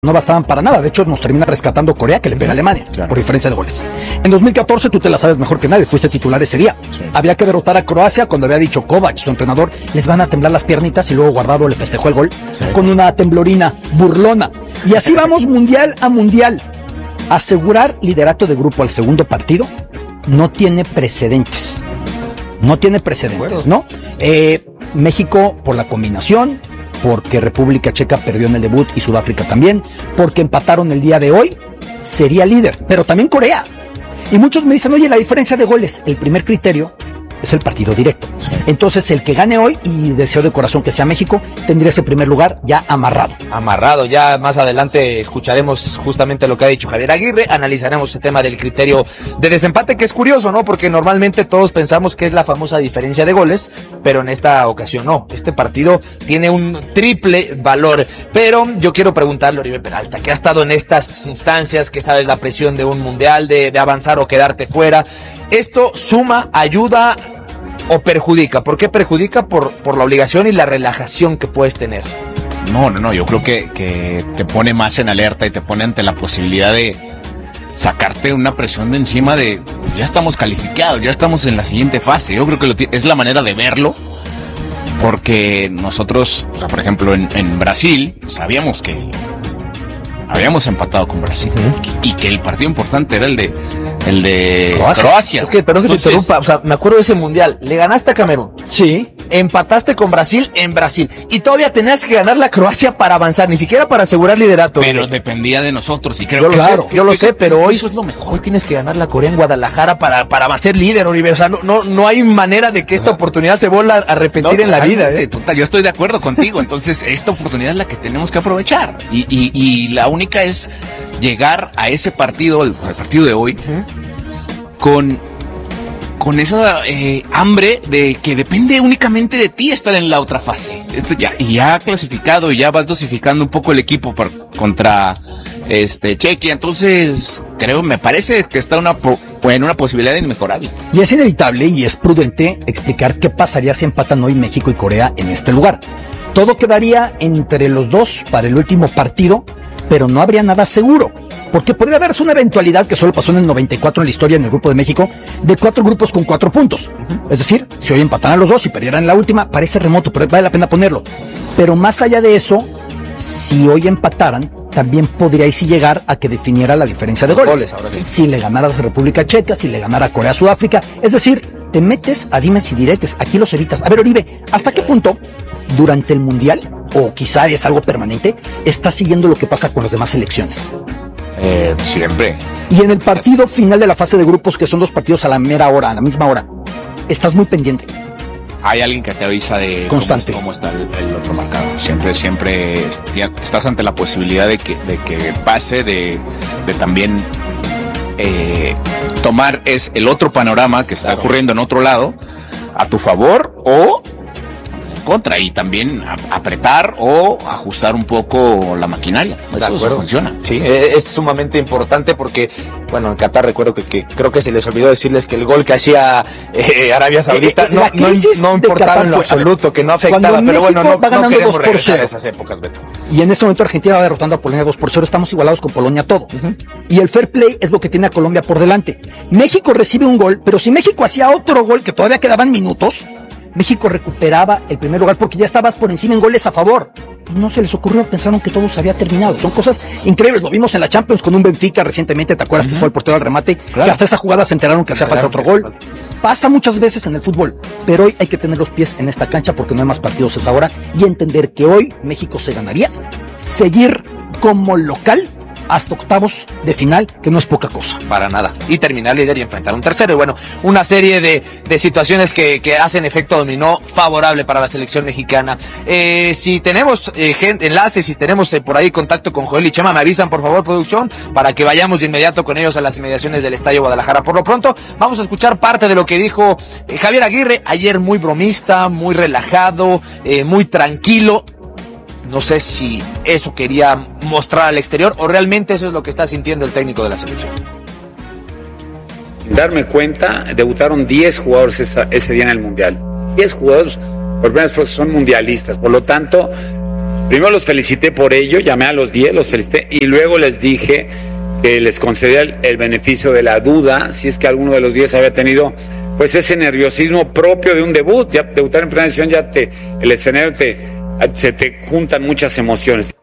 no bastaban para nada. De hecho, nos termina rescatando Corea, que le pega a Alemania, claro, por diferencia de goles. En 2014, tú te la sabes mejor que nadie, fuiste titular ese día. Sí. Había que derrotar a Croacia cuando había dicho Kovac, su entrenador, les van a temblar las piernitas, y luego Guardado le festejó el gol, sí, con una temblorina burlona. Y así vamos mundial a mundial. Asegurar liderato de grupo al segundo partido no tiene precedentes. No tiene precedentes, ¿no? México, por la combinación, porque República Checa perdió en el debut y Sudáfrica también, porque empataron el día de hoy, sería líder, pero también Corea. Y muchos me dicen, oye, la diferencia de goles, el primer criterio es el partido directo. Sí. Entonces, el que gane hoy, y deseo de corazón que sea México, tendría ese primer lugar ya amarrado. Amarrado, ya más adelante escucharemos justamente lo que ha dicho Javier Aguirre, analizaremos el tema del criterio de desempate, que es curioso, ¿no? Porque normalmente todos pensamos que es la famosa diferencia de goles, pero en esta ocasión no. Este partido tiene un triple valor. Pero yo quiero preguntarle a Oribe Peralta, que ha estado en estas instancias, que sabe la presión de un mundial, de avanzar o quedarte fuera. ¿Esto suma, ayuda o perjudica? ¿Por qué perjudica? Por la obligación y la relajación que puedes tener. No, yo creo que te pone más en alerta y te pone ante la posibilidad de sacarte una presión de encima de ya estamos calificados, ya estamos en la siguiente fase. Yo creo que es la manera de verlo, porque nosotros, o sea, por ejemplo, en Brasil sabíamos que habíamos empatado con Brasil, y que el partido importante era el de Croacia. Es que, perdón que te interrumpa, o sea, me acuerdo de ese mundial, le ganaste a Camerún. Sí. Empataste con Brasil en Brasil, y todavía tenías que ganar la Croacia para avanzar, ni siquiera para asegurar liderato. Pero dependía de nosotros, y creo yo lo sé, pero hoy eso es lo mejor. Hoy tienes que ganar la Corea en Guadalajara para ser líder, Oribe. O sea, no hay manera de que esta oportunidad se vuelva a repetir en la vida. Yo estoy de acuerdo contigo. Entonces, esta oportunidad es la que tenemos que aprovechar. Y la única es llegar a ese partido, el partido de hoy, con esa hambre de que depende únicamente de ti estar en la otra fase. Ya clasificado, y ya vas dosificando un poco el equipo contra Chequia. Entonces, me parece que está en una posibilidad inmejorable. Y es inevitable y es prudente explicar qué pasaría si empatan hoy México y Corea en este lugar. Todo quedaría entre los dos para el último partido, pero no habría nada seguro, porque podría darse una eventualidad que solo pasó en el 94 en la historia en el Grupo de México, de 4 grupos con 4 puntos. Es decir, si hoy empataran los dos y perdieran la última, parece remoto, pero vale la pena ponerlo. Pero más allá de eso, si hoy empataran, también podría ahí sí llegar a que definiera la diferencia de goles. Ahora sí. Si le ganaras a República Checa, si le ganara a Corea, Sudáfrica, es decir, te metes a dimes y diretes, aquí los evitas. A ver, Oribe, ¿hasta qué punto durante el Mundial, o quizá es algo permanente, estás siguiendo lo que pasa con las demás selecciones? Siempre. Y en el partido final de la fase de grupos, que son 2 partidos a la mera hora, a la misma hora, estás muy pendiente. Hay alguien que te avisa de constante cómo está el otro marcado. Siempre estás ante la posibilidad de que pase, de también tomar el otro panorama que está ocurriendo en otro lado a tu favor o contra, y también apretar o ajustar un poco la maquinaria. Eso funciona. Sí, es sumamente importante porque, bueno, en Qatar recuerdo que creo que se les olvidó decirles que el gol que hacía Arabia Saudita no importaba en lo absoluto, que no afectaba, pero bueno, no queremos regresar a esas épocas, Beto. Y en ese momento Argentina va derrotando a Polonia 2-0, estamos igualados con Polonia todo. Y el fair play es lo que tiene a Colombia por delante. México recibe un gol, pero si México hacía otro gol, que todavía quedaban minutos, México recuperaba el primer lugar porque ya estabas por encima en goles a favor. No se les ocurrió, pensaron que todo se había terminado. Son cosas increíbles. Lo vimos en la Champions con un Benfica recientemente, ¿te acuerdas que fue el portero al remate? Claro. Que hasta esa jugada se enteraron que hacía falta otro gol. Pasa muchas veces en el fútbol, pero hoy hay que tener los pies en esta cancha porque no hay más partidos esa hora, y entender que hoy México se ganaría, seguir como local hasta octavos de final, que no es poca cosa. Para nada. Y terminar líder y enfrentar un tercero. Y bueno, una serie de situaciones que hacen efecto dominó favorable para la selección mexicana. Si tenemos enlaces, si tenemos por ahí contacto con Joel y Chema, me avisan por favor, producción, para que vayamos de inmediato con ellos a las inmediaciones del Estadio Guadalajara. Por lo pronto, vamos a escuchar parte de lo que dijo Javier Aguirre ayer, muy bromista, muy relajado, muy tranquilo. No sé si eso quería mostrar al exterior o realmente eso es lo que está sintiendo el técnico de la selección. Darme cuenta, debutaron 10 jugadores ese día en el Mundial. 10 jugadores, por primera vez son mundialistas. Por lo tanto, Primero los felicité por ello, llamé a los 10, los felicité y luego les dije que les concedía el beneficio de la duda si es que alguno de los 10 había tenido pues ese nerviosismo propio de un debut. Ya debutar en primera división, el escenario se te juntan muchas emociones.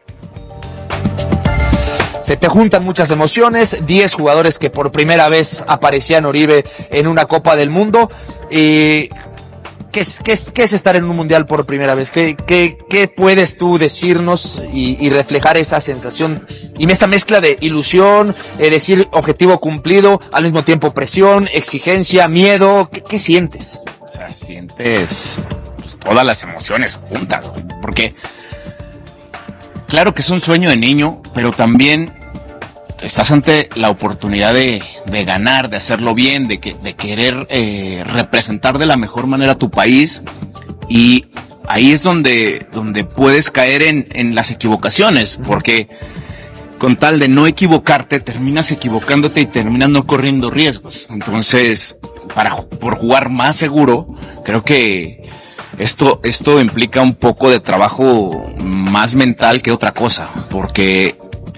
Se te juntan muchas emociones, 10 jugadores que por primera vez aparecían Oribe en una Copa del Mundo. ¿Qué es estar en un mundial por primera vez? ¿Qué puedes tú decirnos y reflejar esa sensación y esa mezcla de ilusión, decir objetivo cumplido, al mismo tiempo presión, exigencia, miedo? ¿Qué sientes? O sea, sientes pues, todas las emociones juntas, porque claro que es un sueño de niño, pero también estás ante la oportunidad de ganar, de hacerlo bien, de querer representar de la mejor manera a tu país, y ahí es donde puedes caer en las equivocaciones, porque con tal de no equivocarte, terminas equivocándote y terminas no corriendo riesgos. Entonces, por jugar más seguro, creo que esto implica un poco de trabajo más mental que otra cosa, porque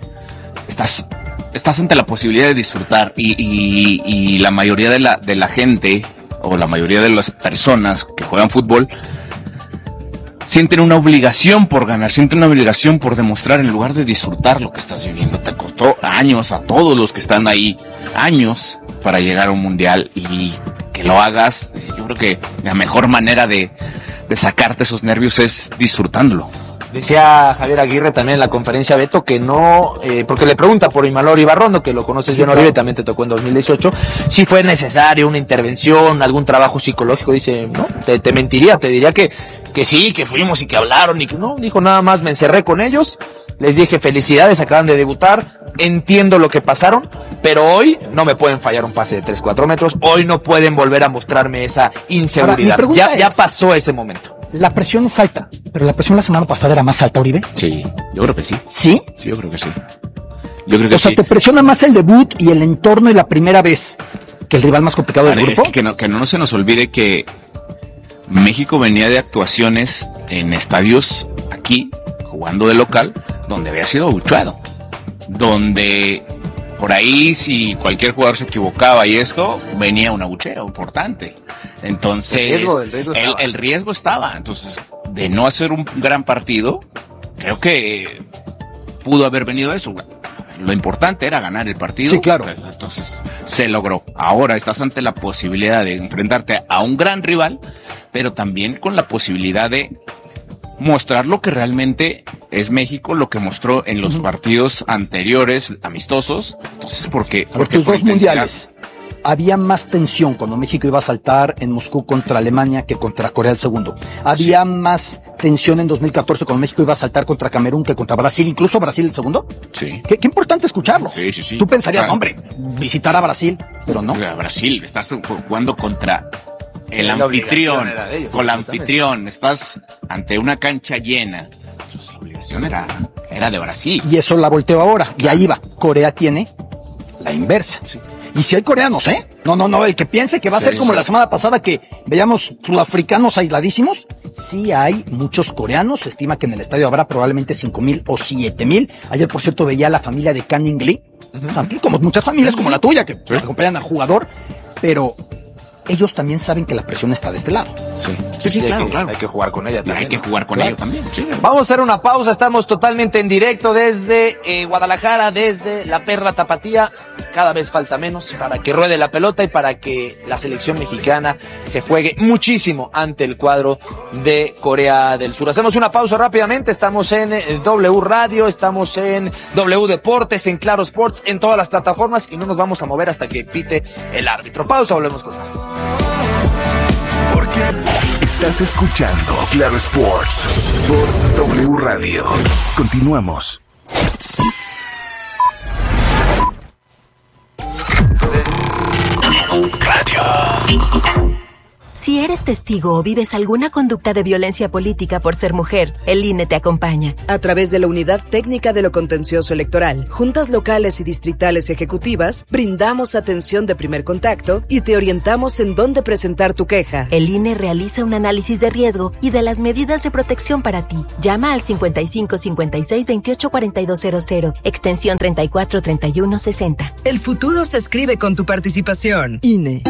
estás ante la posibilidad de disfrutar y la mayoría de la gente o la mayoría de las personas que juegan fútbol sienten una obligación por ganar, sienten una obligación por demostrar en lugar de disfrutar lo que estás viviendo. Te costó años a todos los que están ahí, años para llegar a un mundial, y que lo hagas, yo creo que la mejor manera de sacarte esos nervios es disfrutándolo. Decía Javier Aguirre también en la conferencia, Beto, que no, porque le pregunta por Imanol Ibarrondo, que lo conoces bien, Oribe, también te tocó en 2018, si fue necesario una intervención, algún trabajo psicológico. Dice, no, te mentiría, te diría que sí, que fuimos y que hablaron y que no, dijo, nada más me encerré con ellos, les dije felicidades, acaban de debutar, entiendo lo que pasaron, pero hoy no me pueden fallar un pase de 3-4 metros, hoy no pueden volver a mostrarme esa inseguridad. Ahora, ya pasó ese momento. La presión es alta, pero la presión la semana pasada era más alta, Oribe. Sí, yo creo que sí. ¿Sí? Sí, yo creo que sí. Yo creo que o sea, te presiona más el debut y el entorno y la primera vez que el rival más complicado del grupo. Que no se nos olvide que México venía de actuaciones en estadios aquí, jugando de local, donde había sido abucheado. Donde por ahí, si cualquier jugador se equivocaba y esto, venía un abucheo importante. Entonces, el riesgo estaba. Entonces, de no hacer un gran partido, creo que pudo haber venido eso. Lo importante era ganar el partido. Sí, claro. Entonces, se logró. Ahora estás ante la posibilidad de enfrentarte a un gran rival, pero también con la posibilidad de mostrar lo que realmente es México, lo que mostró en los partidos anteriores, amistosos. Entonces, porque tus dos mundiales, había más tensión cuando México iba a saltar en Moscú contra Alemania que contra Corea del segundo. Había más tensión en 2014 cuando México iba a saltar contra Camerún que contra Brasil, incluso Brasil el segundo. Sí. Qué importante escucharlo. Sí. Tú pensarías, hombre, visitar a Brasil, pero no. A Brasil, estás jugando contra el anfitrión, con el anfitrión, estás ante una cancha llena. La obligación era de Brasil. Y eso la volteo ahora, y ahí va. Corea tiene la inversa. Sí. Y si hay coreanos, No, el que piense que va a ser como la semana pasada que veíamos sudafricanos aisladísimos, sí hay muchos coreanos, se estima que en el estadio habrá probablemente 5,000 o 7,000. Ayer, por cierto, veía a la familia de Canning Lee, también como muchas familias como la tuya, que acompañan al jugador, pero ellos también saben que la presión está de este lado. Sí, claro. Hay que jugar con ella también. Hay que jugar con ella también. Sí. Vamos a hacer una pausa, estamos totalmente en directo desde Guadalajara, desde la Perla Tapatía. Cada vez falta menos para que ruede la pelota y para que la selección mexicana se juegue muchísimo ante el cuadro de Corea del Sur. Hacemos una pausa rápidamente, estamos en W Radio, estamos en W Deportes, en Claro Sports, en todas las plataformas, y no nos vamos a mover hasta que pite el árbitro. Pausa, volvemos con más. Estás escuchando Claro Sports por W Radio. Continuamos. Radio. Si eres testigo o vives alguna conducta de violencia política por ser mujer, el INE te acompaña. A través de la Unidad Técnica de lo Contencioso Electoral, juntas locales y distritales ejecutivas, brindamos atención de primer contacto y te orientamos en dónde presentar tu queja. El INE realiza un análisis de riesgo y de las medidas de protección para ti. Llama al 55 56 28 4200, extensión 34 31 60. El futuro se escribe con tu participación. INE.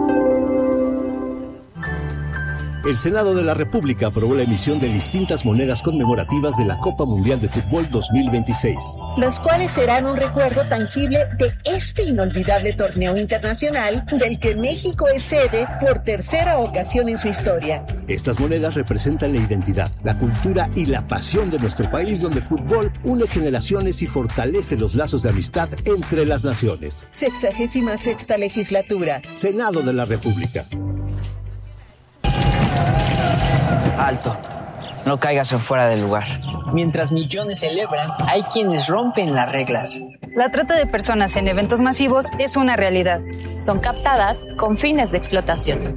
El Senado de la República aprobó la emisión de distintas monedas conmemorativas de la Copa Mundial de Fútbol 2026. Las cuales serán un recuerdo tangible de este inolvidable torneo internacional del que México es sede por tercera ocasión en su historia. Estas monedas representan la identidad, la cultura y la pasión de nuestro país, donde el fútbol une generaciones y fortalece los lazos de amistad entre las naciones. 66ª legislatura. Senado de la República. Alto, no caigas en fuera del lugar. Mientras millones celebran, hay quienes rompen las reglas. La trata de personas en eventos masivos es una realidad. Son captadas con fines de explotación.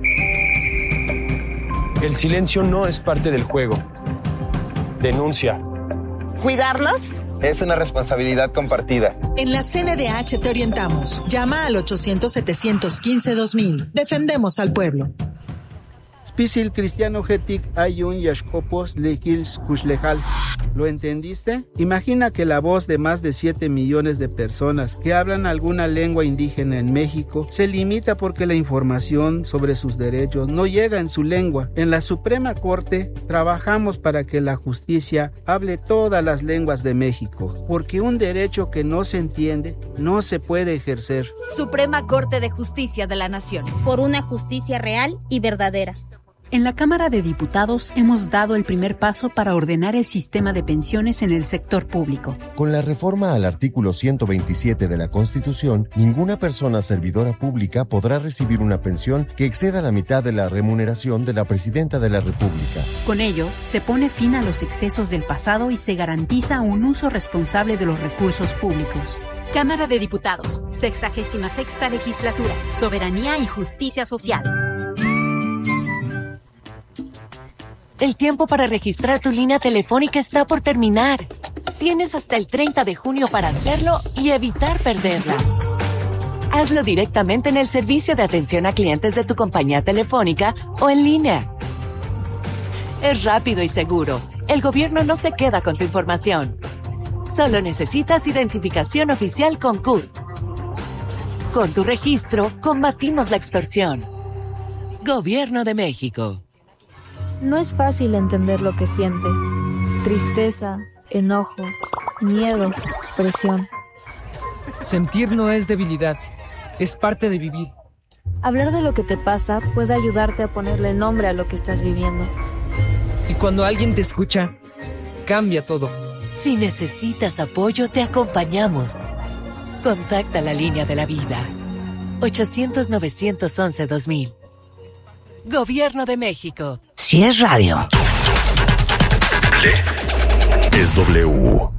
El silencio no es parte del juego. Denuncia. ¿Cuidarnos? Es una responsabilidad compartida. En la CNDH te orientamos. Llama al 800-715-2000. Defendemos al pueblo. Pisil cristiano getik ayun yashkopos lekils kushlejal. ¿Lo entendiste? Imagina que la voz de más de 7 millones de personas que hablan alguna lengua indígena en México se limita porque la información sobre sus derechos no llega en su lengua. En la Suprema Corte trabajamos para que la justicia hable todas las lenguas de México, porque un derecho que no se entiende no se puede ejercer. Suprema Corte de Justicia de la Nación. Por una justicia real y verdadera. En la Cámara de Diputados hemos dado el primer paso para ordenar el sistema de pensiones en el sector público. Con la reforma al artículo 127 de la Constitución, ninguna persona servidora pública podrá recibir una pensión que exceda la mitad de la remuneración de la Presidenta de la República. Con ello, se pone fin a los excesos del pasado y se garantiza un uso responsable de los recursos públicos. Cámara de Diputados, 66ª Legislatura, Soberanía y Justicia Social. El tiempo para registrar tu línea telefónica está por terminar. Tienes hasta el 30 de junio para hacerlo y evitar perderla. Hazlo directamente en el servicio de atención a clientes de tu compañía telefónica o en línea. Es rápido y seguro. El gobierno no se queda con tu información. Solo necesitas identificación oficial con CURP. Con tu registro, combatimos la extorsión. Gobierno de México. No es fácil entender lo que sientes. Tristeza, enojo, miedo, presión. Sentir no es debilidad, es parte de vivir. Hablar de lo que te pasa puede ayudarte a ponerle nombre a lo que estás viviendo. Y cuando alguien te escucha, cambia todo. Si necesitas apoyo, te acompañamos. Contacta la línea de la vida. 800-911-2000. Gobierno de México. Si es radio. Es W.